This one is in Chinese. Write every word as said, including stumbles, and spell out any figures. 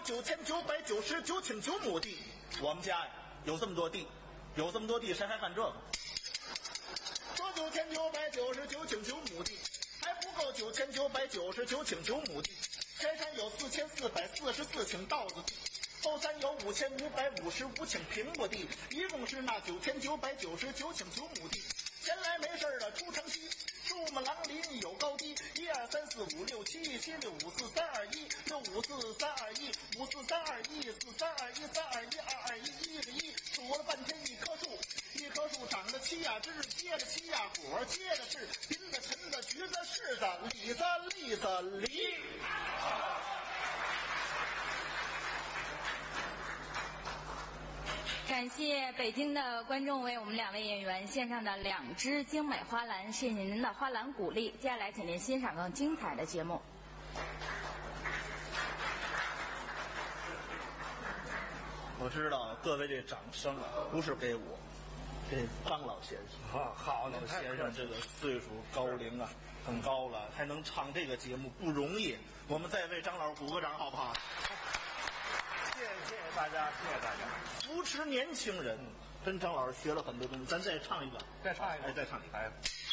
九千九百九十九顷九亩地。我们家呀有这么多地，有这么多地，谁还干这个？说九千九百九十九顷九亩地，还不够九千九百九十九顷九亩地。前山有四千四百四十四顷稻子地，后山有五千五百五十五顷平埔地，一共是那九千九百九十九顷九亩地。闲来没事的出城西，树木狼林有高低，一二三四五六七，七六五四三二一，六五四三二一，五四三二一，四三二一，三二一，二二一，一个一，数了半天一棵树，一棵树长着七呀枝，接着七呀果，接着是银子、陈子、橘子、柿子、李子、栗子、梨。 感谢北京的观众为我们两位演员献上的两支精美花篮，谢谢您的花篮鼓励。接下来请您欣赏更精彩的节目。 我知道各位这掌声啊，不是给我，给张老先生。 啊，好， 老先生这个岁数高龄啊，很高了，还能唱这个节目不容易。我们再为张老师鼓个掌，好不好？ 谢谢谢谢大家，谢谢大家。 扶持年轻人，跟张老师学了很多东西。咱再唱一个， 再唱一个， 哎，再唱一个。 来。